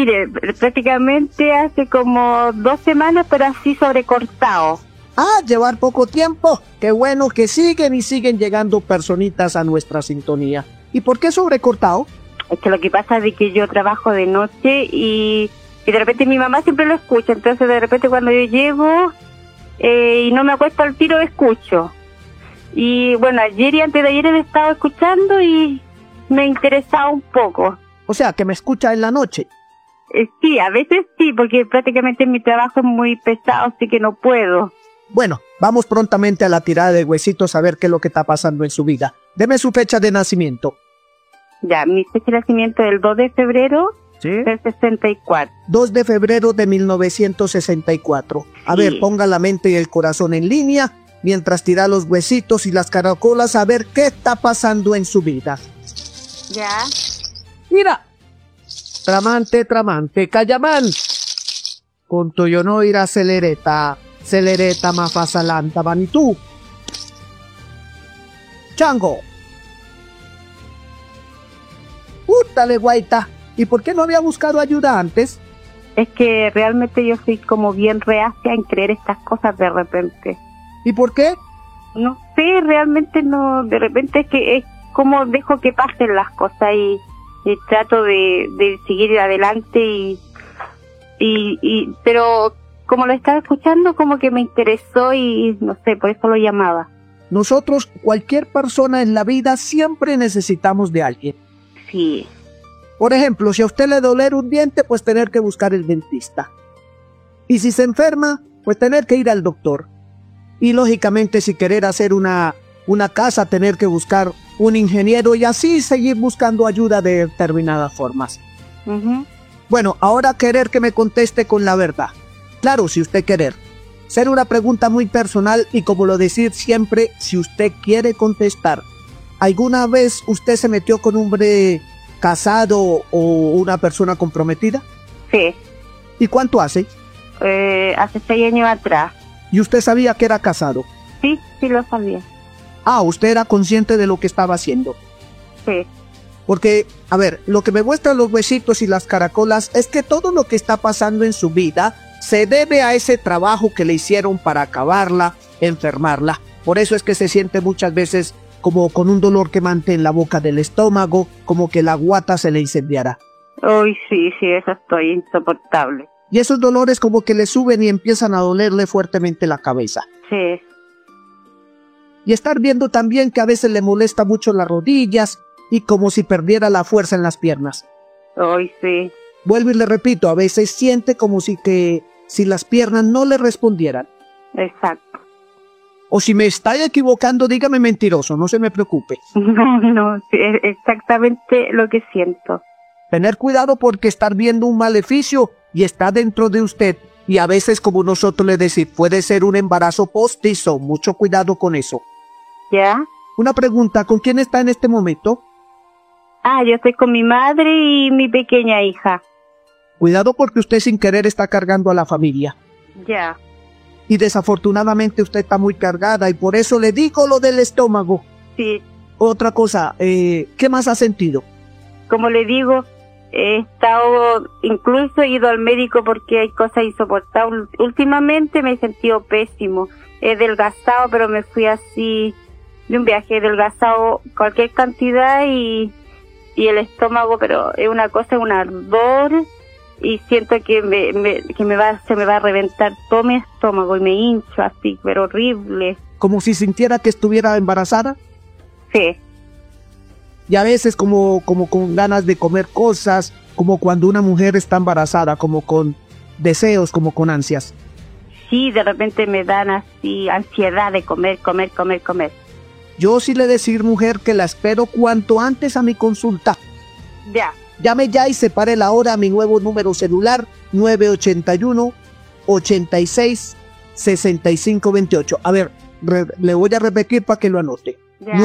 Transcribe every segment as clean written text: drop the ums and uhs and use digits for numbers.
Mire, prácticamente hace como 2 semanas, pero así sobrecortado. Ah, llevar poco tiempo. Qué bueno que siguen y siguen llegando personitas a nuestra sintonía. ¿Y por qué sobrecortado? Es que lo que pasa es de que yo trabajo de noche y de repente mi mamá siempre lo escucha, entonces de repente cuando yo llego y no me acuesto al tiro, escucho. Y bueno, ayer y antes de ayer he estado escuchando y me interesaba un poco. O sea, que me escucha en la noche. Sí, a veces sí, porque prácticamente mi trabajo es muy pesado, así que no puedo. Bueno, vamos prontamente a la tirada de huesitos a ver qué es lo que está pasando en su vida. Deme su fecha de nacimiento. Ya, mi fecha de nacimiento es el 2 de febrero ¿Sí? del 64. 2 de febrero de 1964. A ver, ponga la mente y el corazón en línea mientras tira los huesitos y las caracolas a ver qué está pasando en su vida. Ya. Mira. Tramante, Cayamán. Con tuyo no irá celereta mafasalanta, vanitú. Chango. Pútale, guaita. ¿Y por qué no había buscado ayuda antes? Es que realmente yo soy como bien reacia en creer estas cosas de repente. ¿Y por qué? No sé, realmente no, de repente es que es como dejo que pasen las cosas y trato de seguir adelante pero como lo estaba escuchando como que me interesó y no sé, por eso lo llamaba. Nosotros, cualquier persona en la vida, siempre necesitamos de alguien. Sí. Por ejemplo, si a usted le doler un diente, pues tener que buscar el dentista. Y si se enferma, pues tener que ir al doctor. Y lógicamente, si querer hacer una casa, tener que buscar un ingeniero y así seguir buscando ayuda de determinadas formas. Bueno, ahora querer que me conteste con la verdad. Claro, si usted querer. Ser una pregunta muy personal y como lo decir siempre, si usted quiere contestar. ¿Alguna vez usted se metió con un hombre casado o una persona comprometida? Sí. ¿Y cuánto hace? Hace 6 años atrás. ¿Y usted sabía que era casado? Sí, sí lo sabía. Ah, usted era consciente de lo que estaba haciendo. Sí. Porque, a ver, lo que me muestran los huesitos y las caracolas es que todo lo que está pasando en su vida se debe a ese trabajo que le hicieron para acabarla, enfermarla. Por eso es que se siente muchas veces como con un dolor quemante en la boca del estómago, como que la guata se le incendiara. Uy, sí, eso estoy insoportable. Y esos dolores como que le suben y empiezan a dolerle fuertemente la cabeza. Sí. Y estar viendo también que a veces le molesta mucho las rodillas y como si perdiera la fuerza en las piernas. Uy, sí. Vuelvo y le repito, a veces siente como si las piernas no le respondieran. Exacto. O si me está equivocando, dígame mentiroso, no se me preocupe. No, sí, es exactamente lo que siento. Tener cuidado porque estar viendo un maleficio y está dentro de usted. Y a veces, como nosotros le decimos, puede ser un embarazo postizo. Mucho cuidado con eso. ¿Ya? Una pregunta, ¿con quién está en este momento? Yo estoy con mi madre y mi pequeña hija. Cuidado porque usted sin querer está cargando a la familia. Ya. Y desafortunadamente usted está muy cargada y por eso le digo lo del estómago. Sí. Otra cosa, ¿qué más ha sentido? Como le digo, he estado, incluso he ido al médico porque hay cosas insoportables. Últimamente me he sentido pésimo. He adelgazado, pero me fui así de un viaje, he adelgazado cualquier cantidad y el estómago, pero es una cosa, un ardor y siento que se me va a reventar todo mi estómago y me hincho así, pero horrible. ¿Como si sintiera que estuviera embarazada? Sí. Y a veces como con ganas de comer cosas, como cuando una mujer está embarazada, como con deseos, como con ansias. Sí, de repente me dan así ansiedad de comer. Yo sí le decir, mujer, que la espero cuanto antes a mi consulta. Ya. Llame ya y separe la hora a mi nuevo número celular, 981-86-6528. A ver, le voy a repetir para que lo anote. Ya.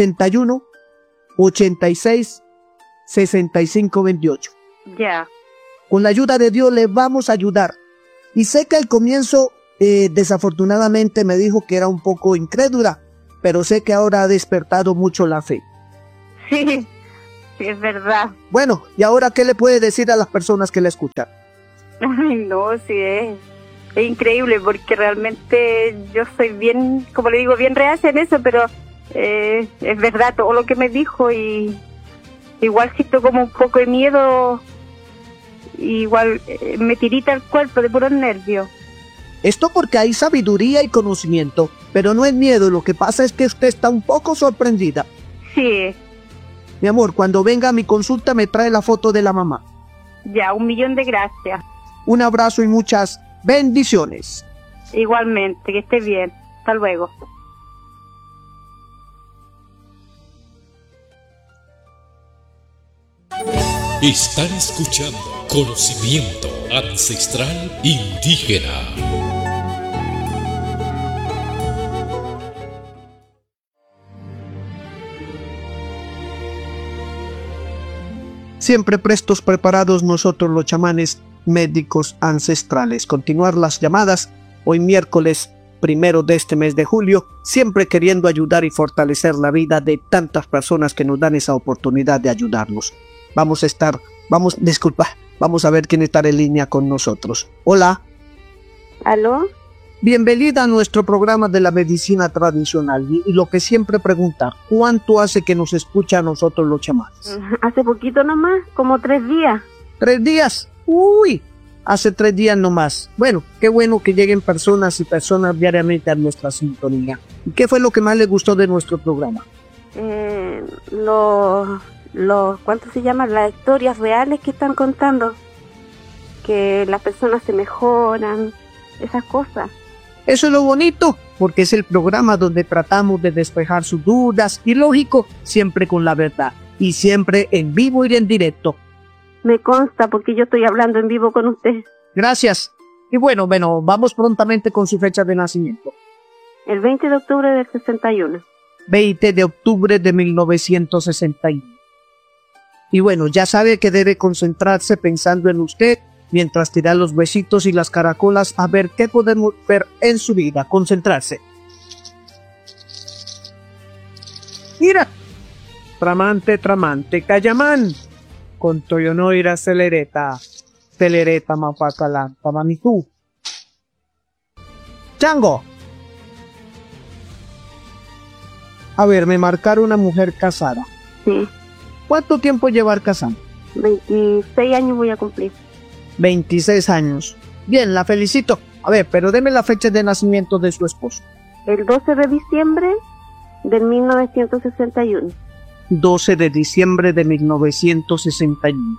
981-86-6528. Ya. Con la ayuda de Dios le vamos a ayudar. Y sé que al comienzo, desafortunadamente me dijo que era un poco incrédula, pero sé que ahora ha despertado mucho la fe. Sí. sí, es verdad. Bueno, ¿y ahora qué le puede decir a las personas que le escuchan? Ay, no, sí, es increíble porque realmente yo soy bien, como le digo, bien reacia en eso, pero es verdad todo lo que me dijo y igual siento como un poco de miedo, igual me tirita el cuerpo de puros nervios. Esto porque hay sabiduría y conocimiento, pero no es miedo, lo que pasa es que usted está un poco sorprendida. Sí, Mi amor, cuando venga a mi consulta me trae la foto de la mamá. ya, 1.000.000 de gracias. Un abrazo y muchas bendiciones. Igualmente, que esté bien. Hasta luego. Están escuchando Conocimiento Ancestral Indígena. Siempre prestos, preparados nosotros los chamanes médicos ancestrales. Continuar las llamadas hoy miércoles 1 de este mes de julio, siempre queriendo ayudar y fortalecer la vida de tantas personas que nos dan esa oportunidad de ayudarnos. Vamos a ver quién está en línea con nosotros. Hola. ¿Aló? Bienvenida a nuestro programa de la medicina tradicional y lo que siempre pregunta, ¿cuánto hace que nos escucha a nosotros los chamanes? Hace poquito nomás, como 3 días. 3 días. Uy, hace 3 días nomás. Bueno, qué bueno que lleguen personas y personas diariamente a nuestra sintonía. ¿Y qué fue lo que más le gustó de nuestro programa? ¿Cuánto se llama? Las historias reales que están contando. Que las personas se mejoran, esas cosas. Eso es lo bonito, porque es el programa donde tratamos de despejar sus dudas y lógico, siempre con la verdad y siempre en vivo y en directo. Me consta porque yo estoy hablando en vivo con usted. Gracias. Y bueno, vamos prontamente con su fecha de nacimiento. El 20 de octubre del 61. 20 de octubre de 1961. Y bueno, ya sabe que debe concentrarse pensando en usted mientras tira los huesitos y las caracolas a ver qué podemos ver en su vida. Concentrarse. Mira. Tramante, Cayamán. Con Toyonoira celereta mapacalán, pamanitú. Chango. A ver, me marcaron una mujer casada. Sí. ¿Cuánto tiempo llevar casada? 26 años voy a cumplir. 26 años. Bien, la felicito. A ver, pero deme la fecha de nacimiento de su esposo. El 12 de diciembre del 1961. 12 de diciembre de 1961.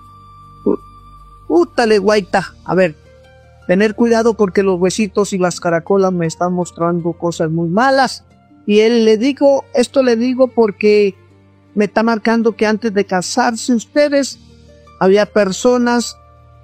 Útale, guaita. A ver, tener cuidado porque los huesitos y las caracolas me están mostrando cosas muy malas. Y esto le digo porque me está marcando que antes de casarse ustedes, había personas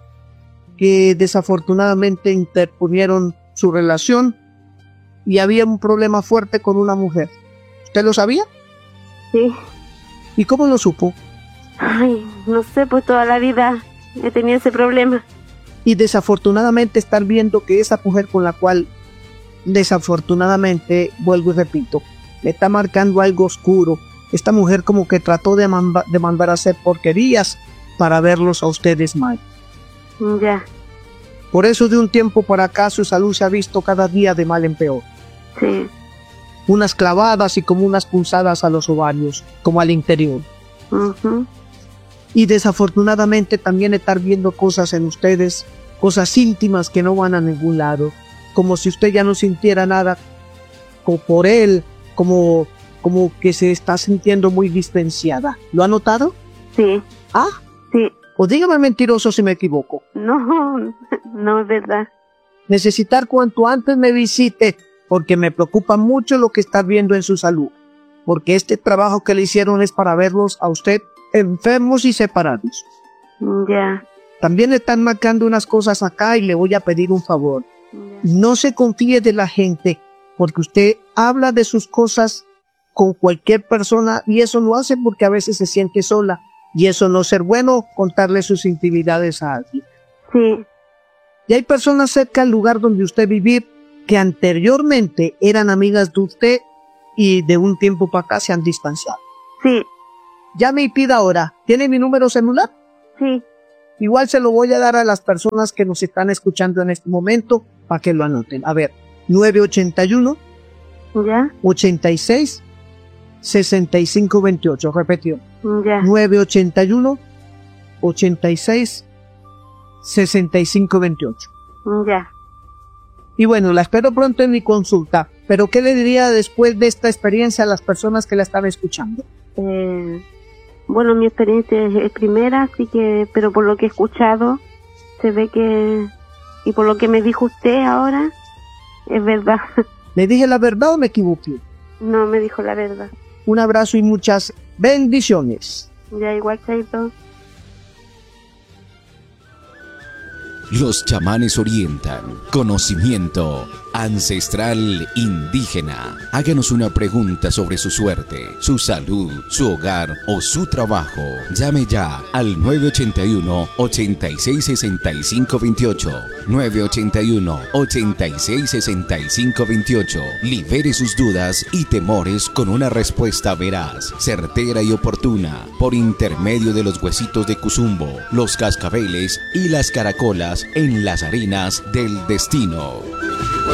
que desafortunadamente interponieron su relación y había un problema fuerte con una mujer. ¿Usted lo sabía? Sí. ¿Y cómo lo supo? Ay, no sé, pues toda la vida he tenido ese problema. Y desafortunadamente estar viendo que esa mujer con la cual, desafortunadamente, vuelvo y repito, le está marcando algo oscuro. Esta mujer como que trató de mandar a hacer porquerías para verlos a ustedes mal. Ya. Por eso de un tiempo para acá su salud se ha visto cada día de mal en peor. Sí. Unas clavadas y como unas punzadas a los ovarios, como al interior. Uh-huh. Y desafortunadamente también estar viendo cosas en ustedes, cosas íntimas que no van a ningún lado, como si usted ya no sintiera nada por él, como que se está sintiendo muy distanciada. ¿Lo ha notado? Sí. ¿Ah? Sí. O dígame mentiroso si me equivoco. No es verdad. Necesitar cuanto antes me visite, porque me preocupa mucho lo que está viendo en su salud. Porque este trabajo que le hicieron es para verlos a usted enfermos y separados. Ya. También están marcando unas cosas acá y le voy a pedir un favor. Ya. No se confíe de la gente, porque usted habla de sus cosas con cualquier persona y eso lo hace porque a veces se siente sola. Y eso no es ser bueno, contarle sus intimidades a alguien. Sí. Y hay personas cerca del lugar donde usted vive que anteriormente eran amigas de usted y de un tiempo para acá se han distanciado. Sí. llame y pida ahora. ¿Tiene mi número celular? Sí. Igual se lo voy a dar a las personas que nos están escuchando en este momento para que lo anoten. A ver, 981 ¿Ya? 86 6528. Repetió. Ya. 981 86 6528. Ya. Y bueno, la espero pronto en mi consulta. Pero ¿qué le diría después de esta experiencia a las personas que la están escuchando? Bueno, mi experiencia es primera, así que, pero por lo que he escuchado, se ve que, y por lo que me dijo usted ahora, es verdad. ¿Le dije la verdad o me equivoqué? No, me dijo la verdad. Un abrazo y muchas bendiciones. Ya, igual, chaito. Los chamanes orientan. Conocimiento ancestral indígena. Háganos una pregunta sobre su suerte, su salud, su hogar o su trabajo. Llame ya al 981-866528. 981-866528. Libere sus dudas y temores con una respuesta veraz, certera y oportuna, por intermedio de los huesitos de Cuzumbo, los cascabeles y las caracolas en las arenas del destino.